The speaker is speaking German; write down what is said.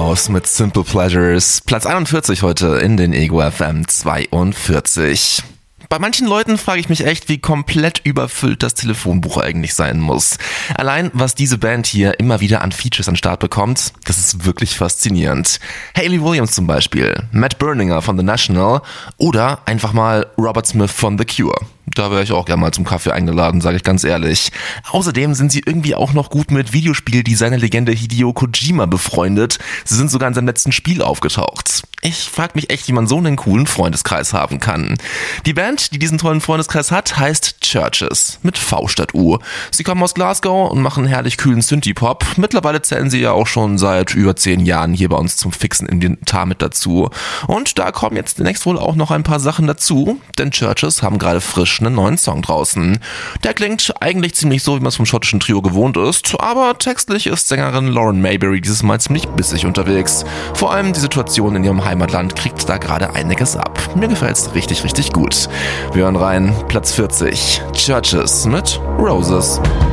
House mit Simple Pleasures. Platz 41 heute in den Ego FM 42. Bei manchen Leuten frage ich mich echt, wie komplett überfüllt das Telefonbuch eigentlich sein muss. Allein, was diese Band hier immer wieder an Features an den Start bekommt, das ist wirklich faszinierend. Hayley Williams zum Beispiel, Matt Berninger von The National oder einfach mal Robert Smith von The Cure. Da wäre ich auch gerne mal zum Kaffee eingeladen, sage ich ganz ehrlich. Außerdem sind sie irgendwie auch noch gut mit Videospieldesigner-Legende Hideo Kojima befreundet. Sie sind sogar in seinem letzten Spiel aufgetaucht. Ich frage mich echt, wie man so einen coolen Freundeskreis haben kann. Die Band, die diesen tollen Freundeskreis hat, heißt Churches mit V statt U. Sie kommen aus Glasgow und machen herrlich kühlen Synthie-Pop. Mittlerweile zählen sie ja auch schon seit über 10 Jahren hier bei uns zum fixen Inventar mit dazu. Und da kommen jetzt demnächst wohl auch noch ein paar Sachen dazu, denn Churches haben gerade frisch einen neuen Song draußen. Der klingt eigentlich ziemlich so, wie man es vom schottischen Trio gewohnt ist, aber textlich ist Sängerin Lauren Mayberry dieses Mal ziemlich bissig unterwegs. Vor allem die Situation in ihrem Heimatland kriegt da gerade einiges ab. Mir gefällt's richtig, richtig gut. Wir hören rein, Platz 40, Churches mit Roses.